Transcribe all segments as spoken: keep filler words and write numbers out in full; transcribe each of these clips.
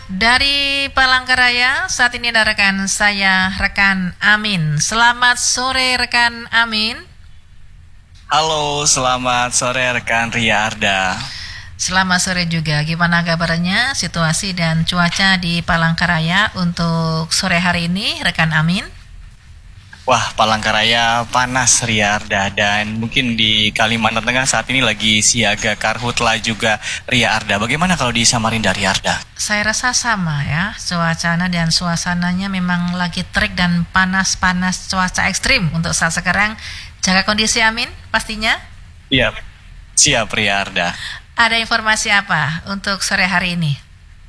Dari Palangkaraya, saat ini ada rekan saya, rekan Amin. Selamat sore rekan Amin. Halo, selamat sore rekan Ria Arda. Selamat sore juga, gimana kabarnya, situasi dan cuaca di Palangkaraya untuk sore hari ini rekan Amin? Wah, Palangkaraya panas Ria Arda, dan mungkin di Kalimantan Tengah saat ini lagi siaga karhutla juga Ria Arda. Bagaimana kalau di Samarinda Ria Arda? Saya rasa sama ya, cuacanya dan suasananya memang lagi terik dan panas-panas, cuaca ekstrim untuk saat sekarang. Jaga kondisi Amin pastinya? Iya, siap Ria Arda. Ada informasi apa untuk sore hari ini?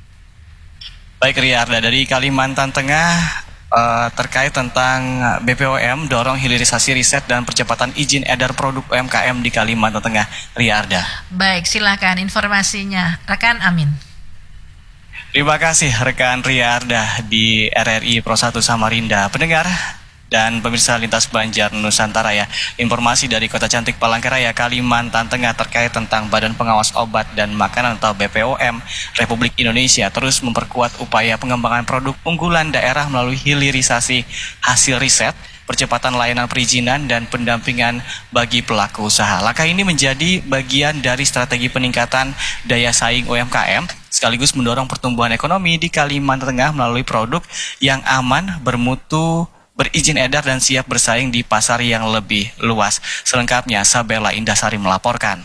Baik Ria Arda, dari Kalimantan Tengah Uh, terkait tentang B P O M dorong hilirisasi riset dan percepatan izin edar produk U M K M di Kalimantan Tengah, Ria Arda. Baik, silakan informasinya rekan Amin. Terima kasih rekan Ria Arda di R R I Pro satu Samarinda. Pendengar dan pemirsa Lintas Banjar Nusantara ya, informasi dari Kota Cantik Palangkaraya, Kalimantan Tengah terkait tentang Badan Pengawas Obat dan Makanan atau B P O M Republik Indonesia terus memperkuat upaya pengembangan produk unggulan daerah melalui hilirisasi hasil riset, percepatan layanan perizinan dan pendampingan bagi pelaku usaha. Langkah ini menjadi bagian dari strategi peningkatan daya saing U M K M sekaligus mendorong pertumbuhan ekonomi di Kalimantan Tengah melalui produk yang aman, bermutu, berizin edar dan siap bersaing di pasar yang lebih luas. Selengkapnya Sabella Indasari melaporkan.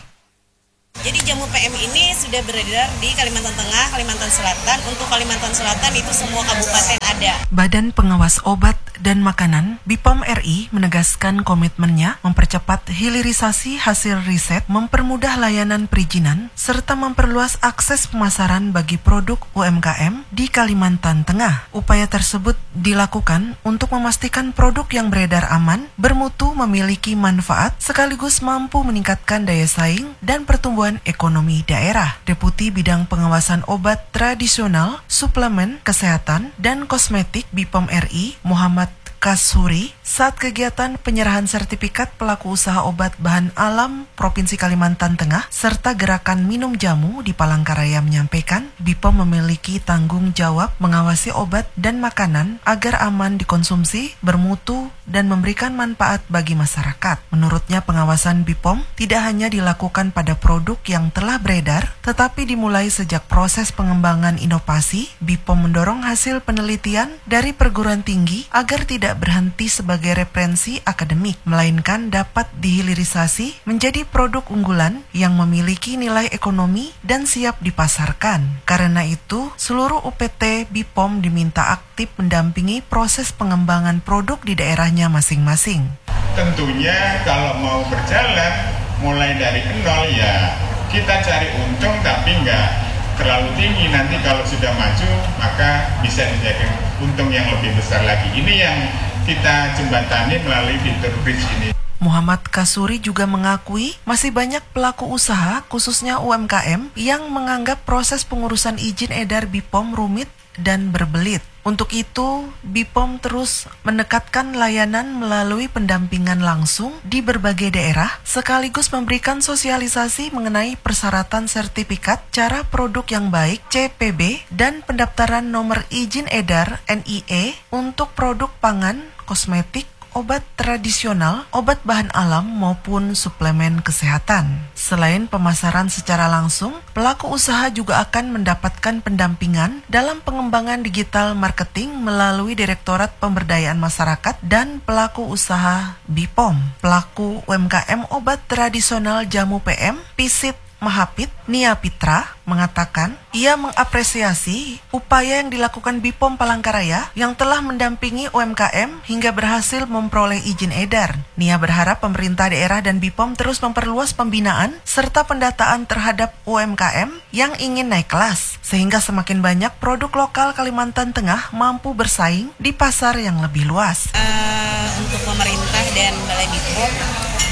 Jadi jamu P M ini sudah beredar di Kalimantan Tengah, Kalimantan Selatan. Untuk Kalimantan Selatan itu semua kabupaten ada. Badan Pengawas Obat dan Makanan B P O M R I menegaskan komitmennya mempercepat hilirisasi hasil riset, mempermudah layanan perizinan, serta memperluas akses pemasaran bagi produk U M K M di Kalimantan Tengah. Upaya tersebut dilakukan untuk memastikan produk yang beredar aman, bermutu, memiliki manfaat, sekaligus mampu meningkatkan daya saing dan pertumbuhan ekonomi daerah. Deputi Bidang Pengawasan Obat Tradisional, Suplemen, Kesehatan, dan Kosmetik B P O M R I, Muhammad Kasuri, saat kegiatan penyerahan sertifikat pelaku usaha obat bahan alam Provinsi Kalimantan Tengah serta gerakan minum jamu di Palangkaraya menyampaikan B P O M memiliki tanggung jawab mengawasi obat dan makanan agar aman dikonsumsi, bermutu, dan memberikan manfaat bagi masyarakat. Menurutnya, pengawasan B P O M tidak hanya dilakukan pada produk yang telah beredar, tetapi dimulai sejak proses pengembangan inovasi. B P O M mendorong hasil penelitian dari perguruan tinggi agar tidak berhenti sebagai referensi akademik, melainkan dapat dihilirisasi menjadi produk unggulan yang memiliki nilai ekonomi dan siap dipasarkan. Karena itu, seluruh U P T B P O M diminta aktif mendampingi proses pengembangan produk di daerahnya masing-masing. Tentunya kalau mau berjalan mulai dari nol ya kita cari untung tapi nggak terlalu tinggi. Nanti kalau sudah maju maka bisa dijadikan untung yang lebih besar lagi. Ini yang kita jembatani melalui fitur bridge ini. Muhammad Kasuri juga mengakui masih banyak pelaku usaha, khususnya U M K M, yang menganggap proses pengurusan izin edar B P O M rumit dan berbelit. Untuk itu, B P O M terus mendekatkan layanan melalui pendampingan langsung di berbagai daerah, sekaligus memberikan sosialisasi mengenai persyaratan sertifikat, cara produk yang baik, C P B, dan pendaftaran nomor izin edar N I E untuk produk pangan, kosmetik, obat tradisional, obat bahan alam maupun suplemen kesehatan. Selain pemasaran secara langsung, pelaku usaha juga akan mendapatkan pendampingan dalam pengembangan digital marketing melalui Direktorat Pemberdayaan Masyarakat dan Pelaku Usaha B P O M. Pelaku U M K M obat tradisional jamu P M, Pisit Mahapit Nia Pitra mengatakan ia mengapresiasi upaya yang dilakukan B P O M Palangkaraya yang telah mendampingi U M K M hingga berhasil memperoleh izin edar. Nia berharap pemerintah daerah dan B P O M terus memperluas pembinaan serta pendataan terhadap U M K M yang ingin naik kelas, sehingga semakin banyak produk lokal Kalimantan Tengah mampu bersaing di pasar yang lebih luas. Uh, untuk pemerintah dan Balai B P O M,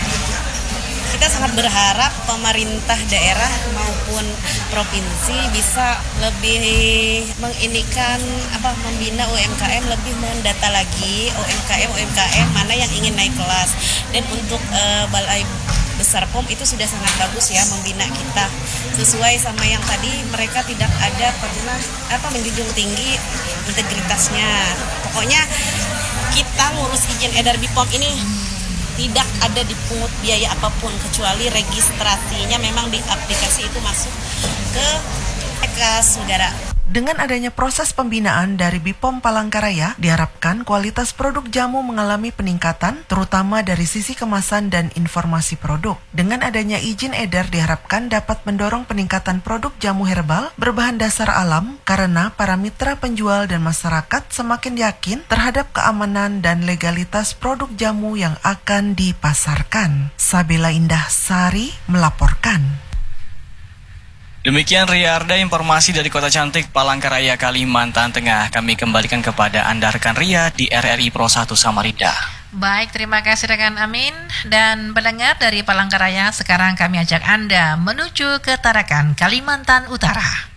kita sangat berharap pemerintah daerah maupun provinsi bisa lebih menginikan apa membina U M K M, lebih mendata lagi U M K M U M K M mana yang ingin naik kelas. Dan untuk uh, balai besar P O M itu sudah sangat bagus ya membina kita. Sesuai sama yang tadi, mereka tidak ada pernah apa menjunjung tinggi integritasnya. Pokoknya kita ngurus izin edar B P O M ini tidak ada dipungut biaya apapun kecuali registrasinya memang di aplikasi itu masuk ke kas negara. Dengan adanya proses pembinaan dari B P O M Palangkaraya, diharapkan kualitas produk jamu mengalami peningkatan, terutama dari sisi kemasan dan informasi produk. Dengan adanya izin edar diharapkan dapat mendorong peningkatan produk jamu herbal berbahan dasar alam, karena para mitra penjual dan masyarakat semakin yakin terhadap keamanan dan legalitas produk jamu yang akan dipasarkan. Sabila Indah Sari melaporkan. Demikian Ria Arda, informasi dari Kota Cantik Palangkaraya, Kalimantan Tengah. Kami kembalikan kepada Anda rekan Ria di R R I Pro satu Samarinda. Baik, terima kasih rekan Amin. Dan pendengar dari Palangkaraya, sekarang kami ajak Anda menuju ke Tarakan, Kalimantan Utara.